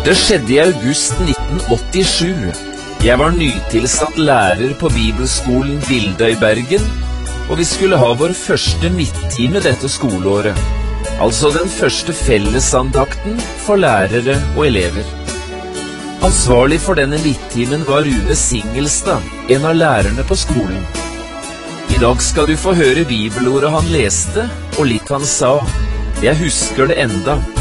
Det skjedde i august 1987. Jeg var nytilsatt lærer på Bibelskolen Bildøy Bergen, og vi skulle ha vår første midttime dette skoleåret, altså den første fellesandakten for lærere og elever. Ansvarlig for denne midttimen var Rune Singelstad, en av lærerne på skolen. I dag skal du få høre bibelordet han leste, og litt han sa. Jeg husker det enda.